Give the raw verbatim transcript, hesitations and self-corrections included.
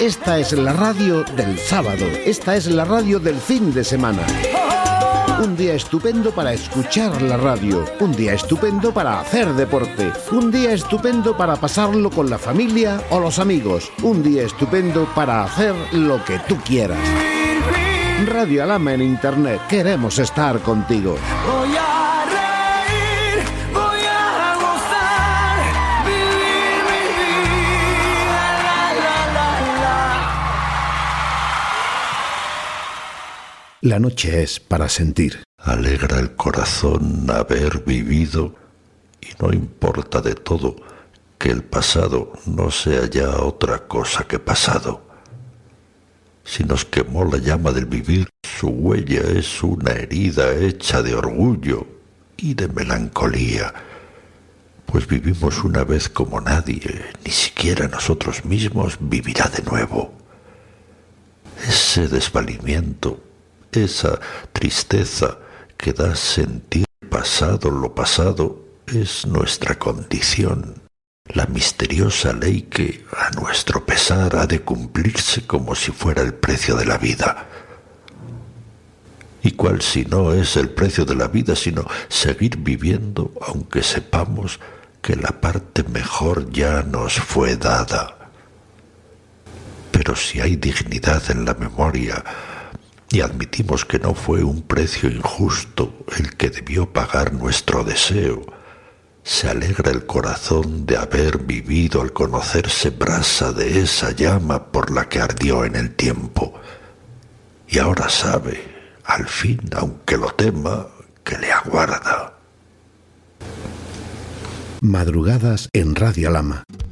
Esta es la radio del sábado, esta es la radio del fin de semana. Un día estupendo para escuchar la radio, un día estupendo para hacer deporte, un día estupendo para pasarlo con la familia o los amigos, un día estupendo para hacer lo que tú quieras. Radio Alhama en internet, queremos estar contigo. Voy a reír, voy a gozar, vivir mi vida, la, la, la, la. La noche es para sentir. Alegra el corazón haber vivido y no importa de todo que el pasado no sea ya otra cosa que pasado. Si nos quemó la llama del vivir, su huella es una herida hecha de orgullo y de melancolía, pues vivimos una vez como nadie, ni siquiera nosotros mismos vivirá de nuevo. Ese desvalimiento, esa tristeza que da sentir pasado lo pasado, es nuestra condición. La misteriosa ley que, a nuestro pesar, ha de cumplirse como si fuera el precio de la vida. ¿Y cuál si no es el precio de la vida, sino seguir viviendo, aunque sepamos que la parte mejor ya nos fue dada? Pero si hay dignidad en la memoria, y admitimos que no fue un precio injusto el que debió pagar nuestro deseo, se alegra el corazón de haber vivido al conocerse brasa de esa llama por la que ardió en el tiempo. Y ahora sabe, al fin, aunque lo tema, que le aguarda. Madrugadas en Radio Alhama.